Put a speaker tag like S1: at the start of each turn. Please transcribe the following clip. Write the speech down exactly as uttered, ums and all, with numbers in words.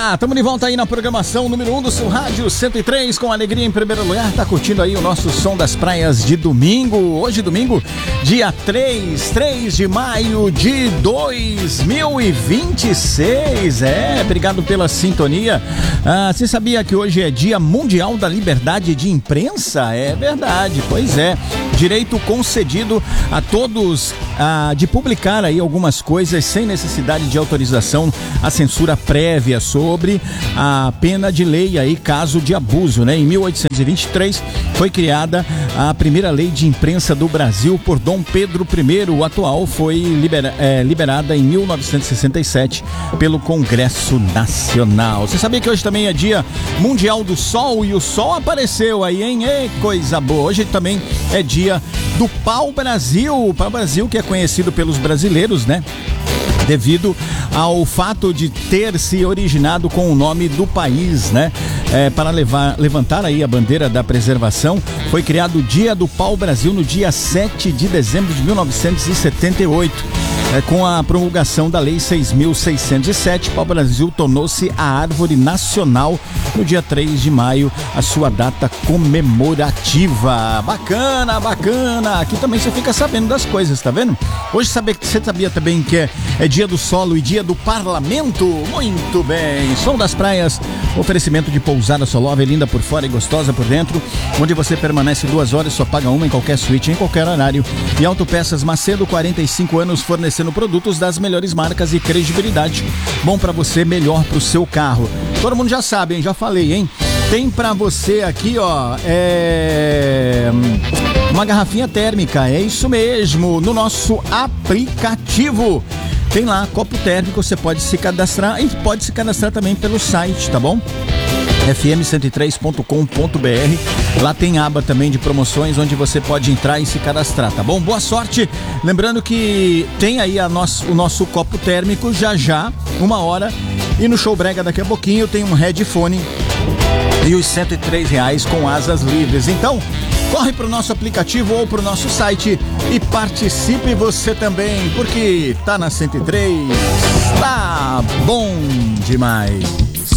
S1: Olá, estamos de volta aí na programação número um do seu rádio cento e três, com alegria em primeiro lugar. Tá curtindo aí o nosso som das praias de domingo. Hoje, domingo, dia três, três de maio de dois mil e vinte e seis. É, obrigado pela sintonia. Ah, você sabia que hoje é Dia Mundial da Liberdade de Imprensa? É verdade, pois é. Direito concedido a todos ah, de publicar aí algumas coisas sem necessidade de autorização, a censura prévia sobre a pena de lei aí, caso de abuso, né? Em mil oitocentos e vinte e três foi criada a primeira lei de imprensa do Brasil por Dom Pedro I. O atual foi libera, é, liberada em mil novecentos e sessenta e sete pelo Congresso Nacional. Você sabia que hoje também é Dia Mundial do Sol e o Sol apareceu aí, hein? Ei, coisa boa. Hoje também é dia do Pau-Brasil. O Pau-Brasil, que é conhecido pelos brasileiros, né? Devido ao fato de ter se originado com o nome do país, né? É, para levar, levantar aí a bandeira da preservação, foi criado o Dia do Pau-Brasil no dia sete de dezembro de mil novecentos e setenta e oito. É, com a promulgação da Lei seis mil seiscentos e sete, Pau-Brasil tornou-se a árvore nacional no dia três de maio, a sua data comemorativa. Bacana, bacana. Aqui também você fica sabendo das coisas, tá vendo? Hoje sabe, você sabia também que é, é dia do solo e dia do parlamento? Muito bem. Som das praias, oferecimento de pousada Solove, linda por fora e gostosa por dentro, onde você permanece duas horas, só paga uma em qualquer suíte, em qualquer horário. E Autopeças Macedo, quarenta e cinco anos, fornecendo produtos das melhores marcas e credibilidade. Bom pra você, melhor pro seu carro. Todo mundo já sabe, hein? Já falei, hein? Tem pra você aqui, ó, é... uma garrafinha térmica, é isso mesmo, no nosso aplicativo. Tem lá, copo térmico, você pode se cadastrar e pode se cadastrar também pelo site, tá bom? F M cento e três ponto com ponto B R. Lá tem aba também de promoções onde você pode entrar e se cadastrar, tá bom? Boa sorte. Lembrando que tem aí a nosso, o nosso copo térmico já já, uma hora. E no Show Brega daqui a pouquinho tem um headphone e os cento e três reais com asas livres. Então, corre pro nosso aplicativo ou pro nosso site e participe você também, porque tá na cento e três, tá bom demais.